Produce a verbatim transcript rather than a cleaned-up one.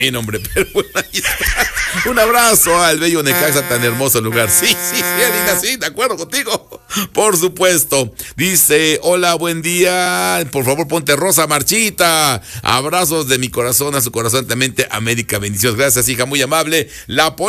En hombre, pero bueno, ahí está. Un abrazo al bello Necaxa, tan hermoso lugar. Sí, sí, sí, Alina, sí, de acuerdo contigo. Por supuesto. Dice, hola, buen día. Por favor, ponte Rosa Marchita. Abrazos de mi corazón a su corazón, atentamente, América. Bendiciones. Gracias, hija, muy amable. La